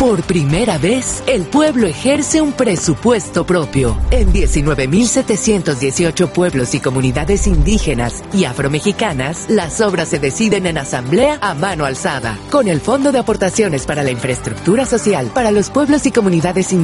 Por primera vez, el pueblo ejerce un presupuesto propio. En 19.718 pueblos y comunidades indígenas y afromexicanas, las obras se deciden en asamblea a mano alzada, con el Fondo de Aportaciones para la Infraestructura Social para los pueblos y comunidades indígenas